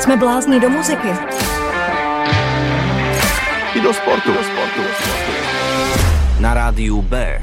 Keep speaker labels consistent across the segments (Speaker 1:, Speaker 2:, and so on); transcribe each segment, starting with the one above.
Speaker 1: Jsme blázni do muziky.
Speaker 2: I do sportu.
Speaker 3: Na rádiu B.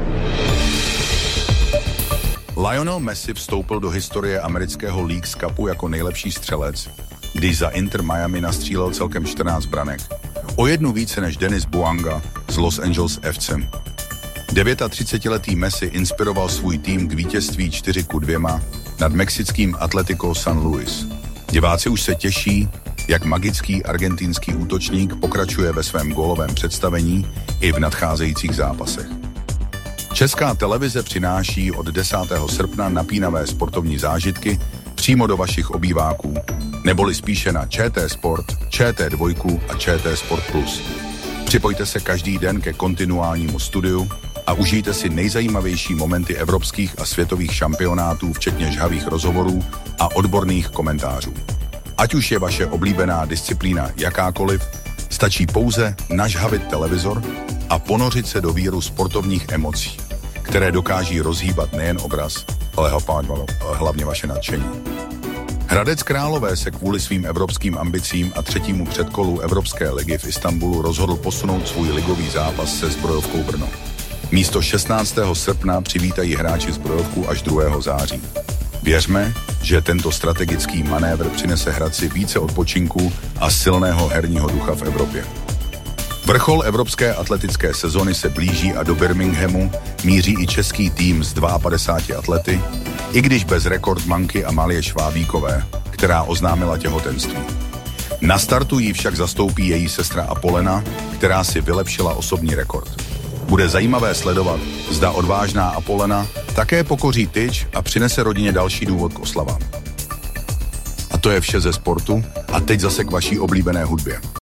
Speaker 2: Lionel Messi vstoupil do historie amerického Leagues Cupu jako nejlepší střelec, když za Inter Miami nastřílel celkem 14 branek. O jednu více než Denis Bouanga z Los Angeles FC. 39letý Messi inspiroval svůj tým k vítězství 4-2 nad mexickým Atlético San Luis. Diváci už se těší, jak magický argentinský útočník pokračuje ve svém gólovém představení i v nadcházejících zápasech. Česká televize přináší od 10. srpna napínavé sportovní zážitky přímo do vašich obýváků, neboli spíše na ČT Sport, ČT2 a ČT Sport Plus. Připojte se každý den ke kontinuálnímu studiu a užijte si nejzajímavější momenty evropských a světových šampionátů, včetně žhavých rozhovorů a odborných komentářů. Ať už je vaše oblíbená disciplína jakákoliv, stačí pouze nažhavit televizor a ponořit se do víru sportovních emocí, které dokáží rozhýbat nejen obraz, ale hlavně vaše nadšení. Hradec Králové se kvůli svým evropským ambicím a třetímu předkolu Evropské ligy v Istanbulu rozhodl posunout svůj ligový zápas se Zbrojovkou Brno. Místo 16. srpna přivítají hráči Zbrojovku až 2. září. Věřme, že tento strategický manévr přinese Hradci více odpočinku a silného herního ducha v Evropě. Vrchol evropské atletické sezony se blíží a do Birminghamu míří i český tým z 52 atlety, i když bez rekordmanky Amalie Švábíkové, která oznámila těhotenství. Na startu jí však zastoupí její sestra Apolena, která si vylepšila osobní rekord. Bude zajímavé sledovat, zda odvážná Apolena také pokoří tyč a přinese rodině další důvod k oslavám. A to je vše ze sportu a teď zase k vaší oblíbené hudbě.